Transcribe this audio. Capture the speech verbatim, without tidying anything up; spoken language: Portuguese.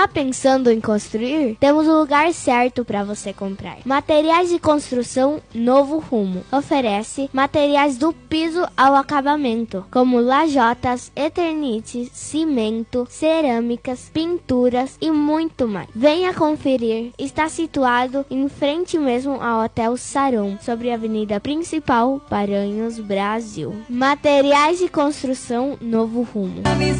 Tá pensando em construir? Temos o lugar certo para você comprar. Materiais de construção Novo Rumo. Oferece materiais do piso ao acabamento, como lajotas, eternite, cimento, cerâmicas, pinturas e muito mais. Venha conferir. Está situado em frente mesmo ao Hotel Saron, sobre a avenida principal, Paranhos, Brasil. Materiais de construção Novo Rumo.